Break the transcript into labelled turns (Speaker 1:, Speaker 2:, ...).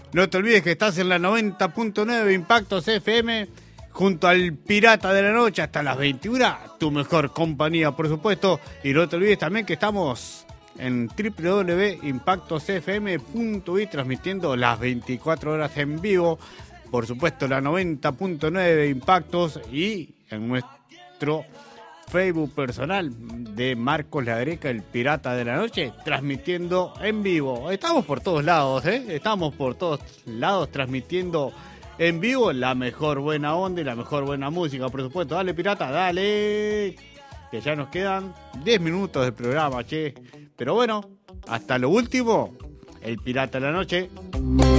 Speaker 1: No te olvides que estás en la 90.9 Impactos FM junto al Pirata de la Noche hasta las 21, tu mejor compañía, por supuesto. Y no te olvides también que estamos en www.impactosfm.uy transmitiendo las 24 horas en vivo. Por supuesto, la 90.9 Impactos y en nuestro Facebook personal de Marcos La Greca, el Pirata de la Noche, transmitiendo en vivo. Estamos por todos lados, estamos por todos lados transmitiendo en vivo la mejor buena onda y la mejor buena música, por supuesto. Dale, Pirata, dale, que ya nos quedan 10 minutos de programa, che. Pero bueno, hasta lo último, el Pirata de la Noche.